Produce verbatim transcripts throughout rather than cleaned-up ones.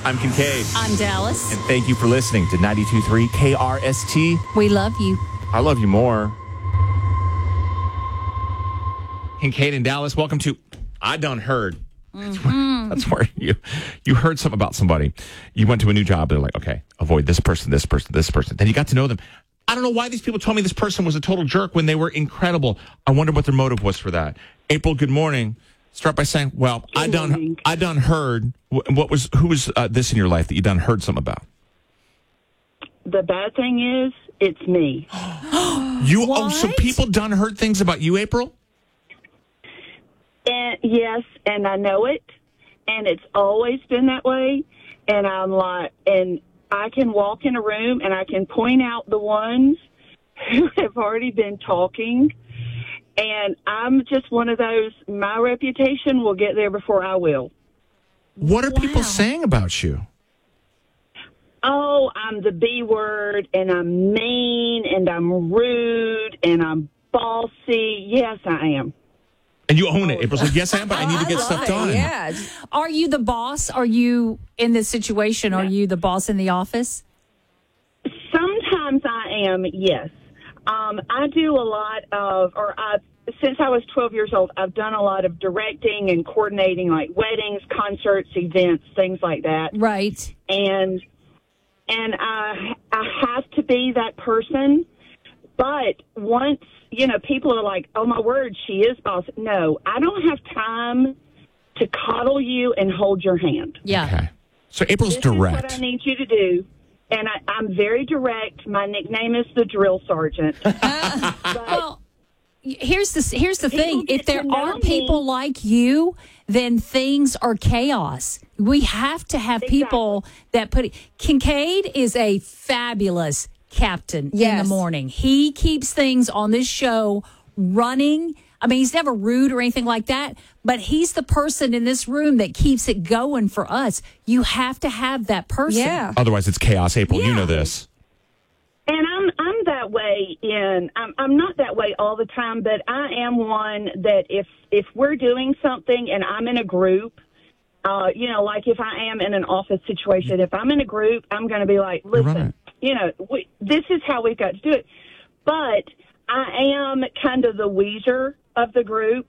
I'm Kincaid. I'm Dallas. And thank you for listening to ninety-two point three K R S T. We love you. I love you more. Kincaid and Dallas, welcome to I Done Heard. That's, Mm-hmm. where, that's where you you heard something about somebody. You went to a new job. They're like, okay, avoid this person, this person, this person. Then you got to know them. I don't know why these people told me this person was a total jerk when they were incredible. I wonder what their motive was for that. April, good morning. Start by saying, well, good I done morning. I done heard. What was who was uh, this in your life that you done heard something about? The bad thing is, it's me. you oh, so people done heard things about you, April? And yes, and I know it, and it's always been that way. And I'm like, and I can walk in a room and I can point out the ones who have already been talking. And I'm just one of those, my reputation will get there before I will. What are wow. people saying about you? Oh, I'm the B word, and I'm mean, and I'm rude, and I'm bossy. Yes, I am. And you own it. April's like, yes, I am, but I need to get stuff it. done. Yeah. Are you the boss? Are you in this situation? Are you the boss in the office? Sometimes I am, yes. Um, I do a lot of, or I, since I was twelve years old, I've done a lot of directing and coordinating, like weddings, concerts, events, things like that. Right. And and I I have to be that person. But once, you know, people are like, oh, my word, she is boss. No, I don't have time to coddle you and hold your hand. Yeah. Okay. So April's this direct. This is what I need you to do. And I, I'm very direct. My nickname is the drill sergeant. Uh, well, here's the here's the thing. If there are me. people like you, then things are chaos. We have to have Exactly. people that put it. Kincaid is a fabulous captain Yes. in the morning. He keeps things on this show running. I mean, he's never rude or anything like that, but he's the person in this room that keeps it going for us. You have to have that person. Yeah. Otherwise, it's chaos. April, you Yeah. know this. And I'm I'm that way in I'm I'm not that way all the time, but I am one that if if we're doing something and I'm in a group, uh, you know, like if I am in an office situation, if I'm in a group, I'm going to be like, listen, you know, we, this is how we've got to do it. But I am kind of the Weezer of the group.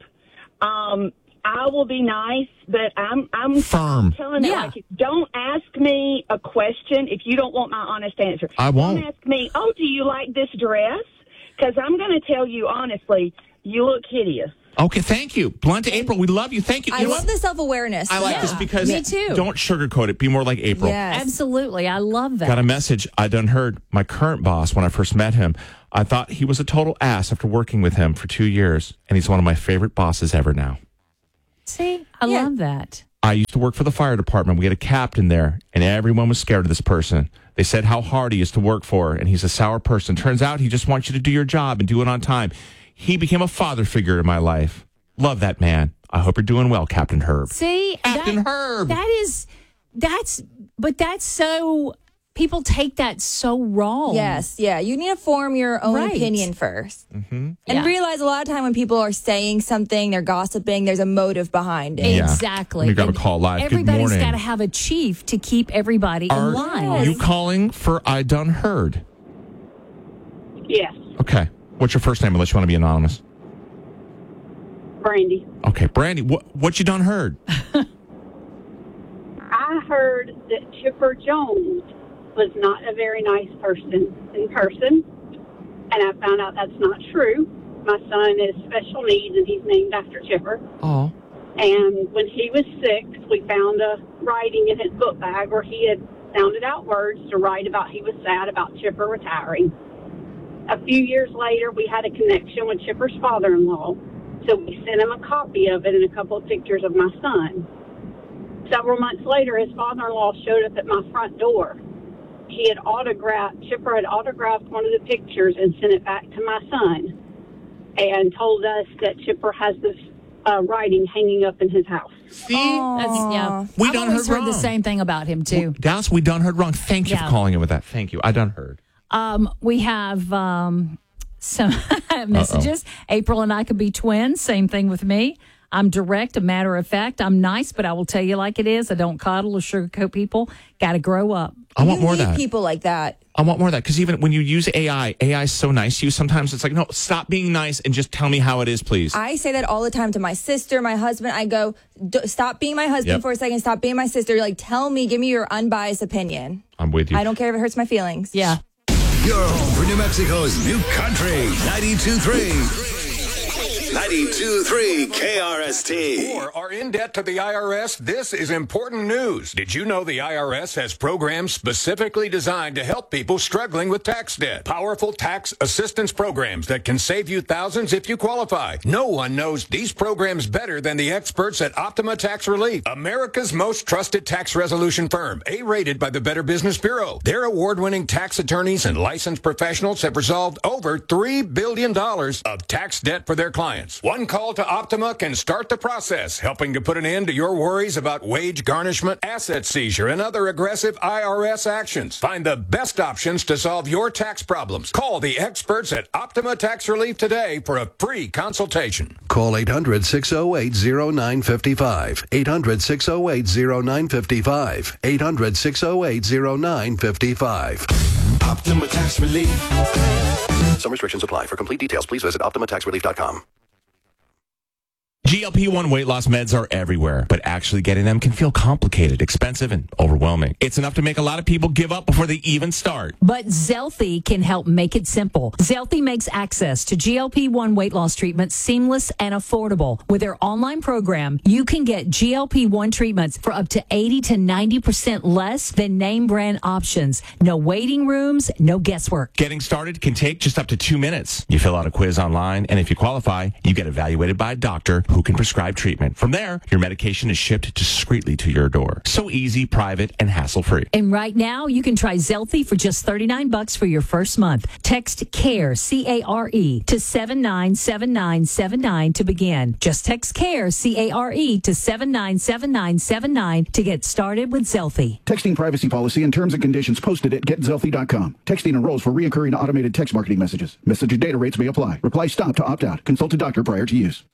Um, I will be nice, but I'm I'm Firm. telling you, Yeah. like, don't ask me a question if you don't want my honest answer. I won't. Don't ask me, oh, do you like this dress? Because I'm going to tell you honestly, you look hideous. Okay, thank you. Blunt to April, we love you. Thank you. I You know love what? the self-awareness. I like Yeah, this because me too. don't sugarcoat it. Be more like April. Yes. Absolutely. I love that. Got a message I done heard. My current boss, when I first met him, I thought he was a total ass after working with him for two years, and he's one of my favorite bosses ever now. See, I Yeah. love that. I used to work for the fire department. We had a captain there, and everyone was scared of this person. They said how hard he is to work for, and he's a sour person. Turns out he just wants you to do your job and do it on time. He became a father figure in my life. Love that man. I hope you're doing well, Captain Herb. See, Captain that, Herb. That is, that's, but that's so, people take that so wrong. Yes, yeah. You need to form your own Right. opinion first. Mm-hmm. And Yeah. realize a lot of time when people are saying something, they're gossiping, there's a motive behind it. Yeah. Exactly. Let me grab a And call live. Good Everybody's morning. got to have a chief to keep everybody Are in line. you calling for I done heard? Yes, Okay. What's your first name, unless you want to be anonymous? Brandy. Okay, Brandy, what what you done heard? I heard that Chipper Jones was not a very nice person in person, and I found out that's not true. My son is special needs, and he's named after Chipper. Oh. And when he was six, we found a writing in his book bag where he had sounded out words to write about he was sad about Chipper retiring. A few years later, we had a connection with Chipper's father-in-law, so we sent him a copy of it and a couple of pictures of my son. Several months later, his father-in-law showed up at my front door. He had autographed, Chipper had autographed one of the pictures and sent it back to my son and told us that Chipper has this uh, writing hanging up in his house. See? That's, yeah. We I've done always heard heard the wrong. same thing about him, too. Dallas, we done heard wrong. Thank you Yeah. for calling in with that. Thank you. I done heard. Um, we have um, some messages. April and I could be twins. Same thing with me. I'm direct, a matter of fact. I'm nice, but I will tell you like it is. I don't coddle or sugarcoat people. Got to grow up. I want You more of need that. people like that. I want more of that because even when you use A I, A I is so nice to you. Sometimes it's like, no, stop being nice and just tell me how it is, please. I say that all the time to my sister, my husband. I go, stop being my husband Yep. for a second. Stop being my sister. Like, tell me, give me your unbiased opinion. I'm with you. I don't care if it hurts my feelings. Yeah. Your home for New Mexico's new country, ninety-two point three. ninety-two point three K R S T. Or are in debt to the I R S? This is important news. Did you know the I R S has programs specifically designed to help people struggling with tax debt? Powerful tax assistance programs that can save you thousands if you qualify. No one knows these programs better than the experts at Optima Tax Relief, America's most trusted tax resolution firm, A-rated by the Better Business Bureau. Their award-winning tax attorneys and licensed professionals have resolved over three billion dollars of tax debt for their clients. One call to Optima can start the process, helping to put an end to your worries about wage garnishment, asset seizure, and other aggressive I R S actions. Find the best options to solve your tax problems. Call the experts at Optima Tax Relief today for a free consultation. Call eight hundred, six oh eight, oh nine five five. eight hundred, six oh eight, oh nine five five. eight hundred, six oh eight, oh nine five five. Optima Tax Relief. Some restrictions apply. For complete details, please visit optima tax relief dot com. G L P one weight loss meds are everywhere, but actually getting them can feel complicated, expensive, and overwhelming. It's enough to make a lot of people give up before they even start. But Zelthy can help make it simple. Zelthy makes access to G L P one weight loss treatment seamless and affordable. With their online program, you can get G L P one treatments for up to eighty to ninety percent less than name brand options. No waiting rooms, no guesswork. Getting started can take just up to two minutes. You fill out a quiz online, and if you qualify, you get evaluated by a doctor who can prescribe treatment. From there, your medication is shipped discreetly to your door. So easy, private, and hassle-free. And right now, you can try Zelthy for just thirty-nine bucks for your first month. Text CARE, C A R E, to seven nine seven nine seven nine to begin. Just text CARE, C A R E, to seven nine seven nine seven nine to get started with Zelthy. Texting privacy policy and terms and conditions posted at get zelthy dot com. Texting enrolls for reoccurring automated text marketing messages. Message and data rates may apply. Reply stop to opt out. Consult a doctor prior to use.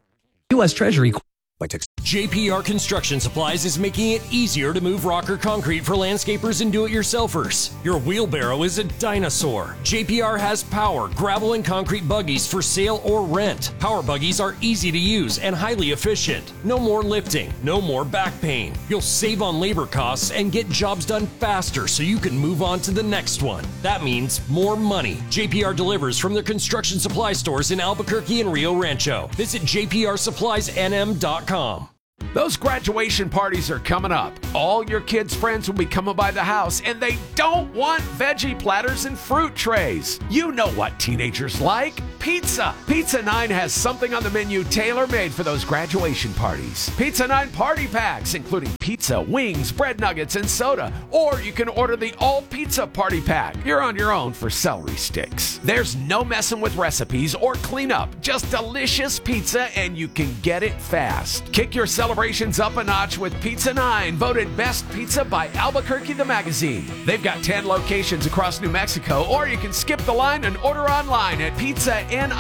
U S Treasury. By text. J P R Construction Supplies is making it easier to move rock or concrete for landscapers and do-it-yourselfers. Your wheelbarrow is a dinosaur. J P R has power, gravel, and concrete buggies for sale or rent. Power buggies are easy to use and highly efficient. No more lifting, no more back pain. You'll save on labor costs and get jobs done faster so you can move on to the next one. That means more money. J P R delivers from their construction supply stores in Albuquerque and Rio Rancho. Visit j p r supplies n m dot com. Those graduation parties are coming up. All your kids' friends will be coming by the house, and they don't want veggie platters and fruit trays. You know what teenagers like. Pizza. Pizza nine has something on the menu tailor-made for those graduation parties. Pizza nine party packs, including pizza, wings, bread nuggets, and soda. Or you can order the all-pizza party pack. You're on your own for celery sticks. There's no messing with recipes or cleanup. Just delicious pizza, and you can get it fast. Kick your celebrations up a notch with Pizza nine, voted best pizza by Albuquerque the Magazine. They've got ten locations across New Mexico, or you can skip the line and order online at pizza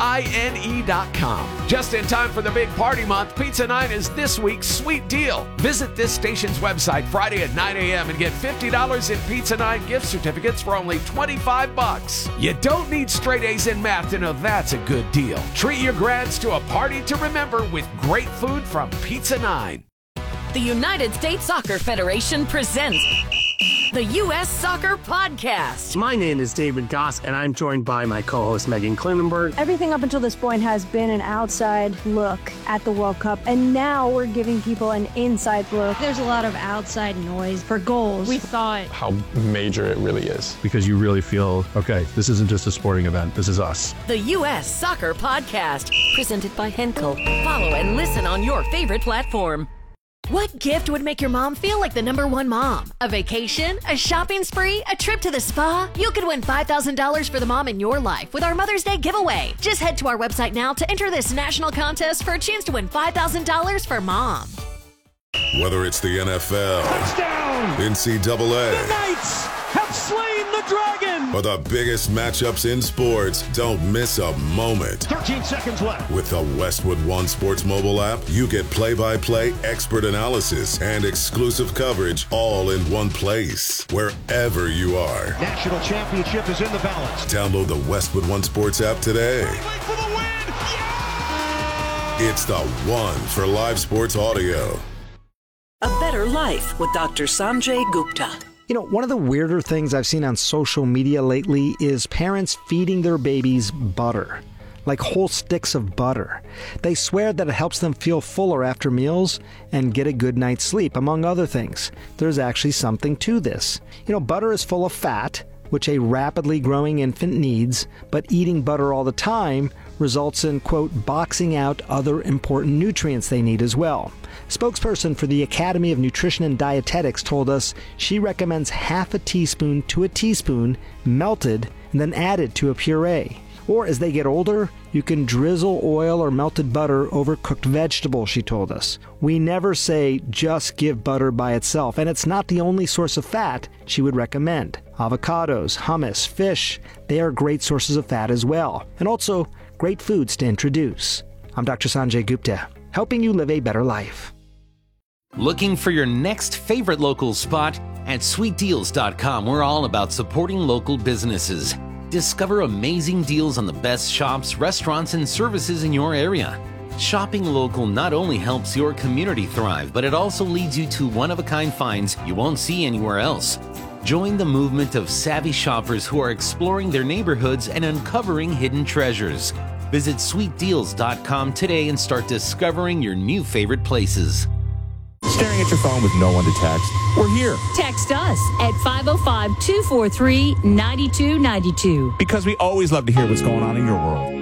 nine dot com. Just in time for the big party month, Pizza nine is this week's sweet deal. Visit this station's website Friday at nine a.m. and get fifty dollars in Pizza nine gift certificates for only twenty-five bucks. You don't need straight A's in math to know that's a good deal. Treat your grads to a party to remember with great food from Pizza nine. The United States Soccer Federation presents the U S Soccer Podcast. My name is David Goss, and I'm joined by my co-host Megan Klinenberg. Everything up until this point has been an outside look at the World Cup, and now we're giving people an inside look. There's a lot of outside noise for goals. We thought how major it really is. Because you really feel, okay, this isn't just a sporting event, this is us. The U S Soccer Podcast, presented by Henkel. Follow and listen on your favorite platform. What gift would make your mom feel like the number one mom? A vacation? A shopping spree? A trip to the spa? You could win five thousand dollars for the mom in your life with our Mother's Day giveaway. Just head to our website now to enter this national contest for a chance to win five thousand dollars for mom. Whether it's the N F L, touchdown, N C double A, the Knights have slain the Dragon! For the biggest matchups in sports, don't miss a moment. thirteen seconds left. With the Westwood One Sports mobile app, you get play-by-play expert analysis and exclusive coverage all in one place, wherever you are. National championship is in the balance. Download the Westwood One Sports app today. For the win! Yeah! It's the one for live sports audio. A Better Life with Doctor Sanjay Gupta. You know, one of the weirder things I've seen on social media lately is parents feeding their babies butter, like whole sticks of butter. They swear that it helps them feel fuller after meals and get a good night's sleep, among other things. There's actually something to this. You know, butter is full of fat, which a rapidly growing infant needs, but eating butter all the time results in, quote, boxing out other important nutrients they need as well. Spokesperson for the Academy of Nutrition and Dietetics told us she recommends half a teaspoon to a teaspoon melted and then added to a puree. Or as they get older, you can drizzle oil or melted butter over cooked vegetables, she told us. We never say just give butter by itself, and it's not the only source of fat she would recommend. Avocados, hummus, fish, they are great sources of fat as well, and also great foods to introduce. I'm Doctor Sanjay Gupta, helping you live a better life. Looking for your next favorite local spot? At sweet deals dot com, we're all about supporting local businesses. Discover amazing deals on the best shops, restaurants, and services in your area. Shopping local not only helps your community thrive, but it also leads you to one-of-a-kind finds you won't see anywhere else. Join the movement of savvy shoppers who are exploring their neighborhoods and uncovering hidden treasures. Visit sweet deals dot com today and start discovering your new favorite places. Staring at your phone with no one to text? We're here. Text us at five oh five, two four three, nine two nine two. Because we always love to hear what's going on in your world.